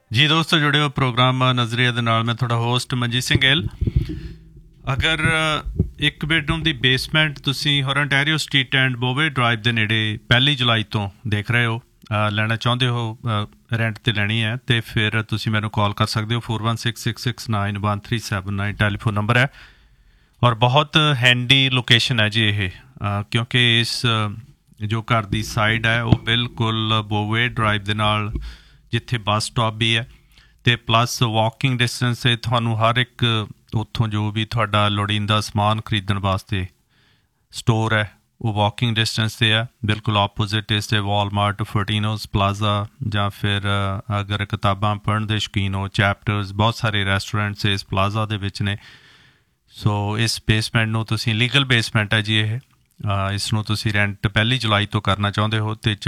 ਜੀ ਦੋਸਤੋ, ਜੁੜੇ ਹੋ ਪ੍ਰੋਗਰਾਮ ਨਜ਼ਰੀਆ ਦੇ ਨਾਲ। ਮੈਂ ਤੁਹਾਡਾ ਹੋਸਟ ਮਨਜੀਤ ਸਿੰਘ ਗਿੱਲ। ਅਗਰ ਇੱਕ ਬੈਡਰੂਮ ਦੀ ਬੇਸਮੈਂਟ ਤੁਸੀਂ ਹੋਰੰਟੈਰੀਓ ਸਟਰੀਟ ਐਂਡ ਬੋਵੇ ਡਰਾਈਵ ਦੇ ਨੇੜੇ 1 ਜੁਲਾਈ ਤੋਂ ਦੇਖ ਰਹੇ ਹੋ, ਲੈਣਾ ਚਾਹੁੰਦੇ ਹੋ, ਰੈਂਟ 'ਤੇ ਲੈਣੀ ਹੈ, ਅਤੇ ਫਿਰ ਤੁਸੀਂ ਮੈਨੂੰ ਕਾਲ ਕਰ ਸਕਦੇ ਹੋ। 4166691379 ਟੈਲੀਫੋਨ ਨੰਬਰ ਹੈ। ਔਰ ਬਹੁਤ ਹੈਂਡੀ ਲੋਕੇਸ਼ਨ ਹੈ ਜੀ ਇਹ, ਕਿਉਂਕਿ ਇਸ ਜੋ ਘਰ ਦੀ ਸਾਈਡ ਹੈ ਉਹ ਬਿਲਕੁਲ ਬੋਵੇ ਡਰਾਈਵ ਦੇ ਨਾਲ, ਜਿੱਥੇ ਬੱਸ ਸਟਾਪ ਵੀ ਹੈ, ਅਤੇ ਪਲੱਸ ਵਾਕਿੰਗ ਡਿਸਟੈਂਸ 'ਤੇ ਤੁਹਾਨੂੰ ਹਰ ਇੱਕ ਉੱਥੋਂ ਜੋ ਵੀ ਤੁਹਾਡਾ ਲੋੜੀਂਦਾ ਸਮਾਨ ਖਰੀਦਣ ਵਾਸਤੇ ਸਟੋਰ ਹੈ ਉਹ ਵਾਕਿੰਗ ਡਿਸਟੈਂਸ 'ਤੇ ਹੈ। ਬਿਲਕੁਲ ਆਪੋਜ਼ਿਟ ਇਸ 'ਤੇ ਵਾਲਮਾਰਟ, ਫੋਰਟੀਨੋਜ਼ ਪਲਾਜ਼ਾ, ਜਾਂ ਫਿਰ ਅਗਰ ਕਿਤਾਬਾਂ ਪੜ੍ਹਨ ਦੇ ਸ਼ੌਕੀਨ ਹੋ, ਚੈਪਟਰਸ, ਬਹੁਤ ਸਾਰੇ ਰੈਸਟੋਰੈਂਟਸ ਇਸ ਪਲਾਜ਼ਾ ਦੇ ਵਿੱਚ ਨੇ। ਸੋ ਇਸ ਬੇਸਮੈਂਟ ਨੂੰ ਤੁਸੀਂ, ਲੀਗਲ ਬੇਸਮੈਂਟ ਹੈ ਜੀ ਇਹ, ਇਸ ਨੂੰ ਤੁਸੀਂ ਰੈਂਟ 1 ਜੁਲਾਈ ਤੋਂ ਕਰਨਾ ਚਾਹੁੰਦੇ ਹੋ ਅਤੇ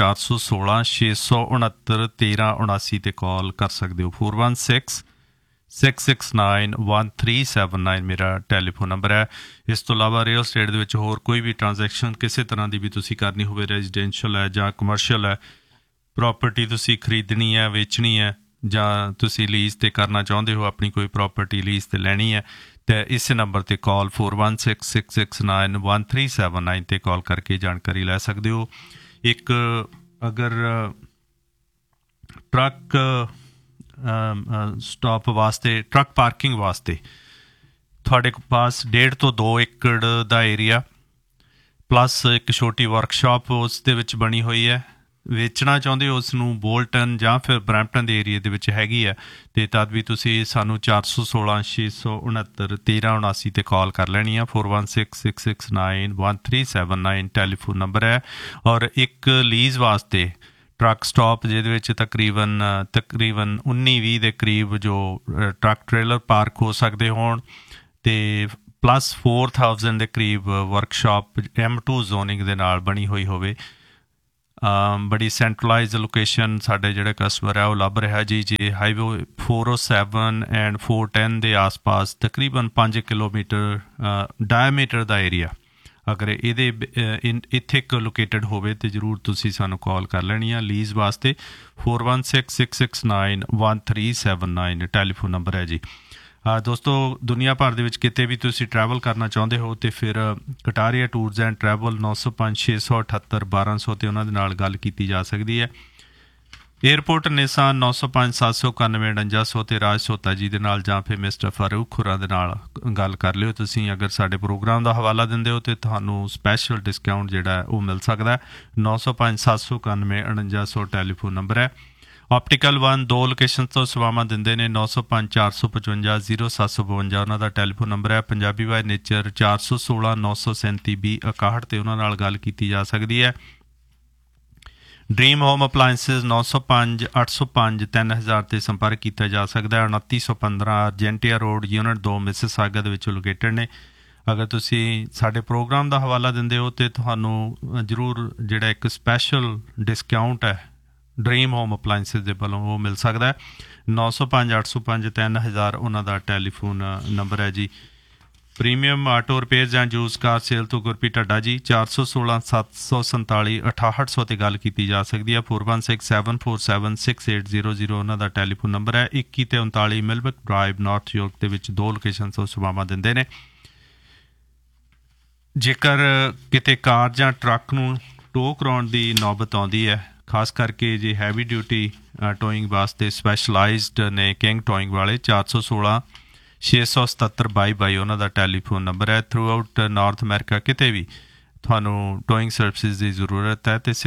4166691379 'ਤੇ ਕਾਲ ਕਰ ਸਕਦੇ ਹੋ। 4166691379 ਮੇਰਾ ਟੈਲੀਫੋਨ ਨੰਬਰ ਹੈ। ਇਸ ਤੋਂ ਇਲਾਵਾ ਰੀਅਲ ਸਟੇਟ ਦੇ ਵਿੱਚ ਹੋਰ ਕੋਈ ਵੀ ਟ੍ਰਾਂਜੈਕਸ਼ਨ ਕਿਸੇ ਤਰ੍ਹਾਂ ਦੀ ਵੀ ਤੁਸੀਂ ਕਰਨੀ ਹੋਵੇ, ਰੈਜ਼ੀਡੈਂਸ਼ੀਅਲ ਹੈ ਜਾਂ ਕਮਰਸ਼ੀਅਲ ਹੈ, ਪ੍ਰੋਪਰਟੀ ਤੁਸੀਂ ਖਰੀਦਣੀ ਹੈ, ਵੇਚਣੀ ਹੈ, ਜਾਂ ਤੁਸੀਂ ਲੀਜ਼ 'ਤੇ ਕਰਨਾ ਚਾਹੁੰਦੇ ਹੋ, ਆਪਣੀ ਕੋਈ ਪ੍ਰੋਪਰਟੀ ਲੀਜ਼ 'ਤੇ ਲੈਣੀ ਹੈ, ਅਤੇ ਇਸੇ ਨੰਬਰ 'ਤੇ ਕਾਲ 4166691379 'ਤੇ ਕਾਲ ਕਰਕੇ ਜਾਣਕਾਰੀ ਲੈ ਸਕਦੇ ਹੋ। ਇੱਕ ਅਗਰ ਟਰੱਕ ਸਟਾਪ ਵਾਸਤੇ, ਟਰੱਕ ਪਾਰਕਿੰਗ ਵਾਸਤੇ ਤੁਹਾਡੇ ਪਾਸ 1.5 ਤੋਂ 2 ਏਕੜ ਦਾ ਏਰੀਆ ਪਲੱਸ ਇੱਕ ਛੋਟੀ ਵਰਕਸ਼ਾਪ ਉਸ ਦੇ ਵਿੱਚ ਬਣੀ ਹੋਈ ਹੈ, ਵੇਚਣਾ ਚਾਹੁੰਦੇ ਹੋ, ਉਸ ਨੂੰ ਬੋਲਟਨ ਜਾਂ ਫਿਰ ਬਰੈਂਪਟਨ ਦੇ ਏਰੀਏ ਦੇ ਵਿੱਚ ਹੈਗੀ ਹੈ, ਅਤੇ ਤਦ ਵੀ ਤੁਸੀਂ ਸਾਨੂੰ 4166691379 'ਤੇ ਕਾਲ ਕਰ ਲੈਣੀ ਆ। 4166691379 ਟੈਲੀਫੋਨ ਨੰਬਰ ਹੈ। ਔਰ ਇੱਕ ਲੀਜ਼ ਵਾਸਤੇ ਟਰੱਕ ਸਟਾਪ, ਜਿਹਦੇ ਵਿੱਚ ਤਕਰੀਬਨ 19-20 ਦੇ ਕਰੀਬ ਜੋ ਟਰੱਕ ਟ੍ਰੇਲਰ ਪਾਰਕ ਹੋ ਸਕਦੇ ਹੋਣ, ਅਤੇ ਪਲੱਸ 4000 ਦੇ ਕਰੀਬ ਵਰਕਸ਼ਾਪ M2 ਜ਼ੋਨਿੰਗ ਦੇ ਨਾਲ ਬਣੀ ਹੋਈ ਹੋਵੇ, ਬੜੀ ਸੈਂਟਰਲਾਈਜ਼ ਲੋਕੇਸ਼ਨ ਸਾਡੇ ਜਿਹੜੇ ਕਸਟਮਰ ਹੈ ਉਹ ਲੱਭ ਰਿਹਾ ਜੀ। ਜੇ ਹਾਈਵੇ 407 ਐਂਡ 410 ਦੇ ਆਸ-ਪਾਸ ਤਕਰੀਬਨ 5 ਕਿਲੋਮੀਟਰ ਡਾਇਆਮੀਟਰ ਦਾ ਏਰੀਆ ਅਗਰ ਇੱਥੇ ਇੱਕ ਲੋਕੇਟਡ ਹੋਵੇ ਤਾਂ ਜ਼ਰੂਰ ਤੁਸੀਂ ਸਾਨੂੰ ਕਾਲ ਕਰ ਲੈਣੀ ਆ ਲੀਜ਼ ਵਾਸਤੇ। 4166691379 ਟੈਲੀਫੋਨ ਨੰਬਰ ਹੈ ਜੀ। ਦੋਸਤੋ, ਦੁਨੀਆ ਭਰ ਦੇ ਵਿੱਚ ਕਿਤੇ ਵੀ ਤੁਸੀਂ ਟਰੈਵਲ ਕਰਨਾ ਚਾਹੁੰਦੇ ਹੋ ਅਤੇ ਫਿਰ ਕਟਾਰੀਆ ਟੂਰਸ ਐਂਡ ਟਰੈਵਲ 905-678-1200 'ਤੇ ਉਹਨਾਂ ਦੇ ਨਾਲ ਗੱਲ ਕੀਤੀ ਜਾ ਸਕਦੀ ਹੈ। ਏਅਰਪੋਰਟ ਨਿਸਾਨ 905-791-4900 'ਤੇ ਰਾਜ ਸੋਤਾ ਜੀ ਦੇ ਨਾਲ, ਜਾਂ ਫਿਰ ਮਿਸਟਰ ਫਾਰੂਕ ਖੁਰਾ ਦੇ ਨਾਲ ਗੱਲ ਕਰ ਲਿਓ ਤੁਸੀਂ। ਅਗਰ ਸਾਡੇ ਪ੍ਰੋਗਰਾਮ ਦਾ ਹਵਾਲਾ ਦਿੰਦੇ ਹੋ ਤਾਂ ਤੁਹਾਨੂੰ ਸਪੈਸ਼ਲ ਡਿਸਕਾਊਂਟ ਜਿਹੜਾ ਉਹ ਮਿਲ ਸਕਦਾ। 905-791-4900 ਟੈਲੀਫੋਨ ਨੰਬਰ ਹੈ। ਆਪਟੀਕਲ 1 2 ਲੋਕੇਸ਼ਨ ਤੋਂ ਸੇਵਾਵਾਂ ਦਿੰਦੇ ਨੇ। 905-455-0752 ਉਹਨਾਂ ਦਾ ਟੈਲੀਫੋਨ ਨੰਬਰ ਹੈ। ਪੰਜਾਬੀ ਬਾਈ ਨੇਚਰ 416-937-2061 'ਤੇ ਉਹਨਾਂ ਨਾਲ ਗੱਲ ਕੀਤੀ ਜਾ ਸਕਦੀ ਹੈ। ਡਰੀਮ ਹੋਮ ਅਪਲਾਇੰਸਿਸ 905-805-3000 'ਤੇ ਸੰਪਰਕ ਕੀਤਾ ਜਾ ਸਕਦਾ ਹੈ। 2915 ਅਰਜੈਂਟੀਆ ਰੋਡ, ਯੂਨਿਟ 2, ਮਿਸਿਸਾਗਾ ਦੇ ਵਿੱਚ ਲੋਕੇਟਡ ਨੇ। ਅਗਰ ਤੁਸੀਂ ਸਾਡੇ ਪ੍ਰੋਗਰਾਮ ਦਾ ਹਵਾਲਾ ਦਿੰਦੇ ਹੋ ਤਾਂ ਤੁਹਾਨੂੰ ਜ਼ਰੂਰ ਜਿਹੜਾ ਇੱਕ ਸਪੈਸ਼ਲ ਡਿਸਕਾਊਂਟ ਹੈ ਡਰੀਮ ਹੋਮ ਅਪਲਾਇੰਸਿਸ ਦੇ ਵੱਲੋਂ ਉਹ ਮਿਲ ਸਕਦਾ। 905-805-3000 ਉਹਨਾਂ ਦਾ ਟੈਲੀਫੋਨ ਨੰਬਰ ਹੈ ਜੀ। Premium auto repairs and use car sale ਤੋਂ ਗੁਰਪ੍ਰੀਤ ਢੱਡਾ ਜੀ 416-747-6800 'ਤੇ ਗੱਲ ਕੀਤੀ ਜਾ ਸਕਦੀ ਹੈ। 4167476800 ਉਹਨਾਂ ਦਾ ਟੈਲੀਫੋਨ ਨੰਬਰ ਹੈ। 2139 ਮਿਲਬਕ ਡਰਾਈਵ, ਨਾਰਥ ਯੋਰਕ ਦੇ ਵਿੱਚ 2 ਲੋਕੇਸ਼ਨ ਤੋਂ ਸੇਵਾਵਾਂ ਦਿੰਦੇ ਨੇ। ਜੇਕਰ ਕਿਤੇ ਕਾਰ ਜਾਂ ਟਰੱਕ ਨੂੰ ਟੋ ਕਰਾਉਣ ਦੀ ਨੌਬਤ ਆਉਂਦੀ ਹੈ, ਖਾਸ ਕਰਕੇ ਜੇ ਹੈਵੀ ਡਿਊਟੀ ਟੋਇੰਗ ਵਾਸਤੇ ਸਪੈਸ਼ਲਾਈਜ਼ਡ ਨੇ ਕਿੰਗ ਟੋਇੰਗ ਵਾਲੇ, 416-677-2222 ਉਹਨਾਂ ਦਾ ਟੈਲੀਫੋਨ ਨੰਬਰ ਹੈ। ਥਰੂ ਆਊਟ ਨਾਰਥ ਅਮਰੀਕਾ ਕਿਤੇ ਵੀ ਤੁਹਾਨੂੰ ਟੋਇੰਗ ਸਰਵਿਸਿਜ਼ ਦੀ ਜ਼ਰੂਰਤ ਹੈ ਅਤੇ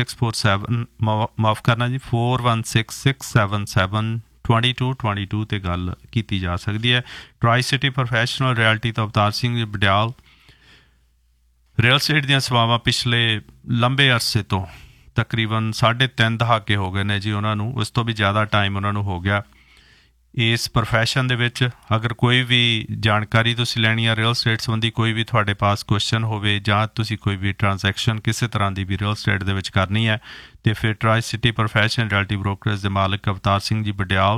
416-2222 'ਤੇ ਗੱਲ ਕੀਤੀ ਜਾ ਸਕਦੀ ਹੈ। ਟਰਾਈ ਸਿਟੀ ਪ੍ਰੋਫੈਸ਼ਨਲ ਰਿਐਲਟੀ ਤੋਂ ਅਵਤਾਰ ਸਿੰਘ ਬਡਿਆਲ। ਰੀਅਲ ਸਟੇਟ ਦੀਆਂ ਸੇਵਾਵਾਂ ਪਿਛਲੇ ਲੰਬੇ ਅਰਸੇ ਤੋਂ ਤਕਰੀਬਨ 3.5 ਦਹਾਕੇ ਹੋ ਗਏ ਨੇ ਜੀ ਉਹਨਾਂ ਨੂੰ, ਉਸ ਤੋਂ ਵੀ ਜ਼ਿਆਦਾ ਟਾਈਮ ਉਹਨਾਂ ਨੂੰ ਹੋ ਗਿਆ ਇਸ ਪ੍ਰੋਫੈਸ਼ਨ ਦੇ ਵਿੱਚ। ਅਗਰ ਕੋਈ ਵੀ ਜਾਣਕਾਰੀ ਤੁਸੀਂ ਲੈਣੀ ਆ ਰੀਅਲ ਸਟੇਟ ਸੰਬੰਧੀ, ਕੋਈ ਵੀ ਤੁਹਾਡੇ ਪਾਸ ਕੁਐਸਚਨ ਹੋਵੇ, ਜਾਂ ਤੁਸੀਂ ਕੋਈ ਵੀ ਟ੍ਰਾਂਜੈਕਸ਼ਨ ਕਿਸੇ ਤਰ੍ਹਾਂ ਦੀ ਵੀ ਰੀਅਲ ਸਟੇਟ ਦੇ ਵਿੱਚ ਕਰਨੀ ਹੈ, ਅਤੇ ਫਿਰ tri city profession reality brokers ਦੇ ਮਾਲਕ ਅਵਤਾਰ ਸਿੰਘ ਜੀ ਬਡਿਆਲ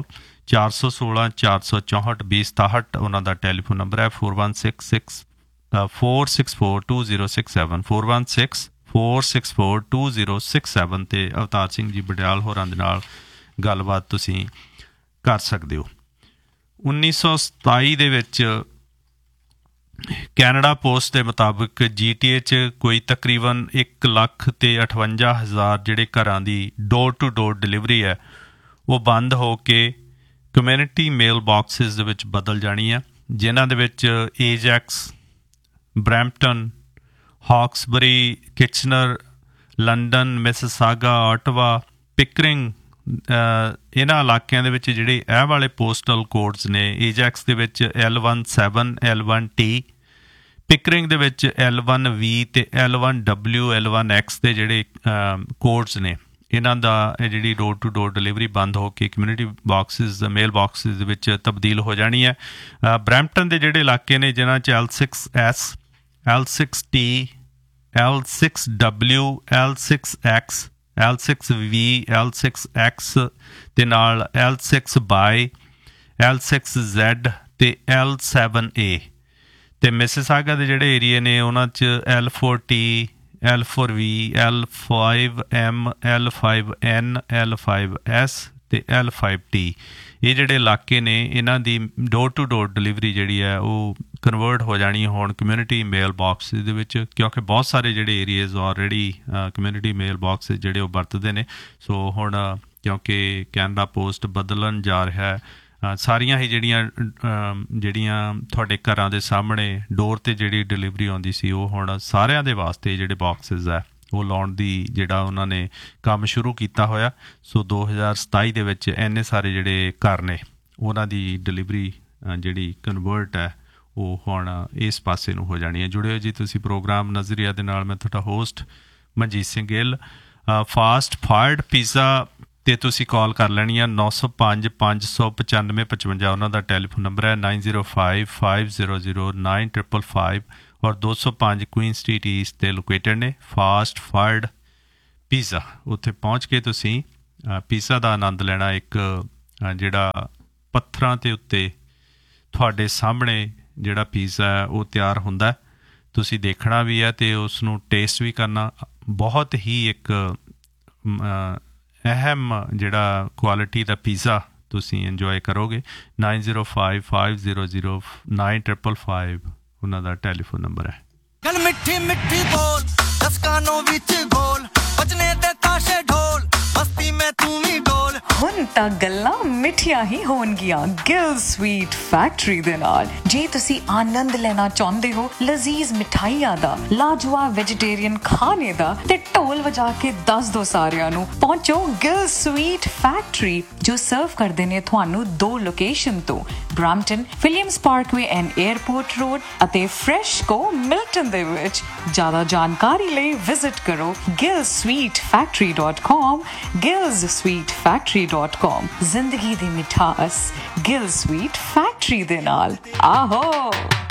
416-464-2067 ਉਹਨਾਂ ਦਾ ਟੈਲੀਫੋਨ ਨੰਬਰ ਹੈ। 4166-464-2067 464-2067 'ਤੇ ਅਵਤਾਰ ਸਿੰਘ ਜੀ ਬਡਿਆਲ ਹੋਰਾਂ ਦੇ ਨਾਲ ਗੱਲਬਾਤ ਤੁਸੀਂ ਕਰ ਸਕਦੇ ਹੋ। 1927 ਦੇ ਵਿੱਚ ਕੈਨੇਡਾ ਪੋਸਟ ਦੇ ਮੁਤਾਬਕ GTA 'ਚ ਕੋਈ ਤਕਰੀਬਨ 1,58,000 ਜਿਹੜੇ ਘਰਾਂ ਦੀ ਡੋਰ ਟੂ ਡੋਰ ਡਿਲੀਵਰੀ ਹੈ ਉਹ ਬੰਦ ਹੋ ਕੇ ਕਮਿਊਨਿਟੀ ਮੇਲ ਬਾਕਸਿਸ ਦੇ ਵਿੱਚ ਬਦਲ ਜਾਣੀ ਹੈ, ਜਿਨ੍ਹਾਂ ਦੇ ਵਿੱਚ ਏਜੈਕਸ, Brampton, ਹੌਕਸਬਰੀ, Kitchener, London, Mississauga, Ottawa, Pickering, ਇਹਨਾਂ ਇਲਾਕਿਆਂ ਦੇ ਵਿੱਚ ਜਿਹੜੇ ਇਹ ਵਾਲੇ ਪੋਸਟਲ ਕੋਡਸ ਨੇ, ਏਜੈਕਸ ਦੇ ਵਿੱਚ L17, L1T, ਪਿਕਰਿੰਗ ਦੇ ਵਿੱਚ L1V ਅਤੇ L1W, L1X ਦੇ ਜਿਹੜੇ ਕੋਡਸ ਨੇ, ਇਹਨਾਂ ਦਾ ਜਿਹੜੀ ਡੋਰ ਟੂ ਡੋਰ ਡਿਲੀਵਰੀ ਬੰਦ ਹੋ ਕੇ ਕਮਿਊਨਿਟੀ ਬਾਕਸਿਸ, ਮੇਲ ਬਾਕਸਿਸ ਦੇ ਵਿੱਚ ਤਬਦੀਲ ਹੋ ਜਾਣੀ ਹੈ। ਬਰੈਂਪਟਨ ਦੇ ਜਿਹੜੇ ਇਲਾਕੇ ਨੇ ਜਿਨ੍ਹਾਂ 'ਚ L6S, L6T, L6W, L6X, L6V, L6X ਦੇ ਨਾਲ L6Y, L6Z ਅਤੇ L7A, ਅਤੇ ਮਿਸਿਸਾਗਾ ਦੇ ਜਿਹੜੇ ਏਰੀਏ ਨੇ ਉਹਨਾਂ 'ਚ L4T, L4V, L5M, L5N, L5S ਅਤੇ L5T। ਇਹ ਜਿਹੜੇ ਇਲਾਕੇ ਨੇ ਇਹਨਾਂ ਦੀ ਡੋਰ ਟੂ ਡੋਰ ਡਿਲੀਵਰੀ ਜਿਹੜੀ ਹੈ ਉਹ ਕਨਵਰਟ ਹੋ ਜਾਣੀ ਹੁਣ ਕਮਿਊਨਿਟੀ ਮੇਲ ਬਾਕਸ ਦੇ ਵਿੱਚ, ਕਿਉਂਕਿ ਬਹੁਤ ਸਾਰੇ ਜਿਹੜੇ ਏਰੀਏਜ਼ ਆਲਰੇਡੀ ਕਮਿਊਨਿਟੀ ਮੇਲ ਬਾਕਸ ਜਿਹੜੇ ਉਹ ਵਰਤਦੇ ਨੇ। ਸੋ ਹੁਣ ਕਿਉਂਕਿ ਕੈਨੇਡਾ ਪੋਸਟ ਬਦਲਣ ਜਾ ਰਿਹਾ ਹੈ, ਸਾਰੀਆਂ ਹੀ ਜਿਹੜੀਆਂ ਤੁਹਾਡੇ ਘਰਾਂ ਦੇ ਸਾਹਮਣੇ ਡੋਰ 'ਤੇ ਜਿਹੜੀ ਡਿਲੀਵਰੀ ਆਉਂਦੀ ਸੀ ਉਹ ਹੁਣ ਸਾਰਿਆਂ ਦੇ ਵਾਸਤੇ ਜਿਹੜੇ ਬਾਕਸਿਸ ਹੈ ਉਹ ਲਾਉਣ ਦੀ ਜਿਹੜਾ ਉਹਨਾਂ ਨੇ ਕੰਮ ਸ਼ੁਰੂ ਕੀਤਾ ਹੋਇਆ। ਸੋ 2027 ਦੇ ਵਿੱਚ ਇੰਨੇ ਸਾਰੇ ਜਿਹੜੇ ਘਰ ਨੇ ਉਹਨਾਂ ਦੀ ਡਿਲੀਵਰੀ ਜਿਹੜੀ ਕਨਵਰਟ ਹੈ ਉਹ ਹੁਣ ਇਸ ਪਾਸੇ ਨੂੰ ਹੋ ਜਾਣੀ ਹੈ। ਜੁੜਿਓ ਜੀ ਤੁਸੀਂ ਪ੍ਰੋਗਰਾਮ ਨਜ਼ਰੀਆ ਦੇ ਨਾਲ। ਮੈਂ ਤੁਹਾਡਾ host Manjeet Singh Gill. Fast fired pizza 'ਤੇ ਤੁਸੀਂ ਕਾਲ ਕਰ ਲੈਣੀ ਆ 905 595 55, ਉਹਨਾਂ ਦਾ ਟੈਲੀਫੋਨ ਨੰਬਰ ਹੈ 905 500 9555 ਔਰ 205 ਕੁਈਨ ਸਟਰੀਟ ਈਸਟ 'ਤੇ ਲੋਕੇਟਡ ਨੇ ਫਾਸਟ ਫਾਇਰਡ ਪੀਜ਼ਾ। ਉੱਥੇ ਪਹੁੰਚ ਕੇ ਤੁਸੀਂ ਪੀਜ਼ਾ ਦਾ ਆਨੰਦ ਲੈਣਾ, ਇੱਕ ਜਿਹੜਾ ਪੱਥਰਾਂ ਦੇ ਉੱਤੇ ਤੁਹਾਡੇ ਸਾਹਮਣੇ ਜਿਹੜਾ ਪੀਜ਼ਾ ਹੈ ਉਹ ਤਿਆਰ ਹੁੰਦਾ, ਤੁਸੀਂ ਦੇਖਣਾ ਵੀ ਹੈ ਅਤੇ ਉਸ ਨੂੰ ਟੇਸਟ ਵੀ ਕਰਨਾ। ਬਹੁਤ ਹੀ ਇੱਕ ਅਹਿਮ ਜਿਹੜਾ ਕੁਆਲਿਟੀ ਦਾ ਪੀਜ਼ਾ ਤੁਸੀਂ ਇੰਜੋਏ ਕਰੋਗੇ। 905 500 9555 ਉਹਨਾਂ ਦਾ ਟੈਲੀਫੋਨ ਨੰਬਰ ਹੈ। ਗੱਲ ਮਿੱਠੀ ਮਿੱਠੀ ਬੋਲ ਦਸ ਕਾਨੋਂ ਵਿੱਚ ਗੋਲ ਵਜਨੇ ਦੇ ਤਾਸ਼ੇ ਢੋਲ ਮਸਤੀ ਮੈਂ ਤੂੰ ਵੀ ਡੋਲ। ਹੁਣ ਤਾਂ ਗੱਲਾਂ ਮਿੱਠੀਆਂ ਹੀ ਹੋਣਗੀਆਂ ਗਿਲ ਸਵੀਟ ਫੈਕਟਰੀ ਦੇ ਨਾਲ। ਜੇ ਤੁਸੀਂ ਆਨੰਦ ਲੈਣਾ ਚਾਹੁੰਦੇ ਹੋ ਲਜ਼ੀਜ਼ ਮਿਠਾਈਆਂ ਦਾ, ਲਾਜਵਾਬ ਵੈਜੀਟੇਰੀਅਨ ਖਾਣੇ ਦਾ, ਤੇ ਢੋਲ ਵਜਾ ਕੇ ਦੱਸ ਦੋ ਸਾਰਿਆਂ ਨੂੰ, ਪਹੁੰਚੋ ਗਿਲ ਸਵੀਟ ਫੈਕਟਰੀ ਜੋ ਸਰਵ ਕਰਦੇ ਨੇ ਤੁਹਾਨੂੰ 2 ਲੋਕੇਸ਼ਨ ਤੋਂ, Brampton Williams Parkway and airport road ਅਤੇ ਫਰੈਸ਼ਕੋ ਮਿਲਟਨ ਦੇ ਵਿੱਚ। ਜ਼ਿਆਦਾ ਜਾਣਕਾਰੀ ਲਈ ਵਿਜ਼ਿਟ ਕਰੋ gillsweetfactory.com, gillsweetfactory.com। ਜ਼ਿੰਦਗੀ ਦੀ ਮਿਠਾਸ ਗਿਲ ਸਵੀਟ ਫੈਕਟਰੀ ਦੇ ਨਾਲ। ਆਹੋ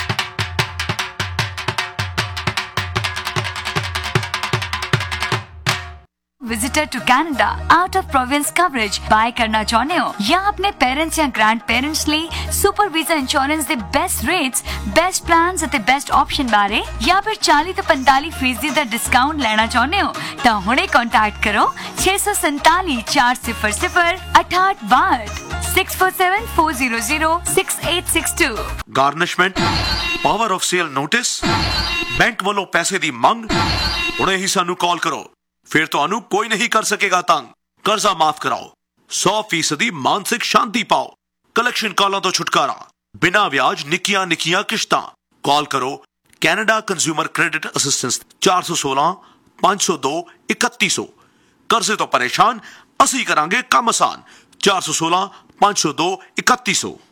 visitor to Canada out of province coverage bye करना चाहते हो या अपने पेरेंट्स या ग्रैंड पेरेंट्स लिए सुपर वीजा इंश्योरेंस दे बेस्ट रेट्स, बेस्ट प्लान्स अते बेस्ट ऑप्शन बारे या फिर 40 तो 45% दा डिस्काउंट लेना चाहते हो तो हुणे कांटेक्ट करो 647 400 6862 647 400 6862। Garnishment power of sale notice bank वालों पैसे दी मंग हुणे ही सानू कॉल करो, फिर ਤੁਹਾਨੂੰ ਕੋਈ नहीं कर सकेगा तंग। कर्जा माफ कराओ, 100% मानसिक शांति पाओ, कलेक्शन कॉलों तो छुटकारा, बिना ब्याज निकियां निकियां किश्तां। कॉल करो कैनेडा कंज्यूमर क्रेडिट असिस्टेंस 416 502 3100। कर्जे तो परेशान असी करांगे काम आसान 416 502 3100।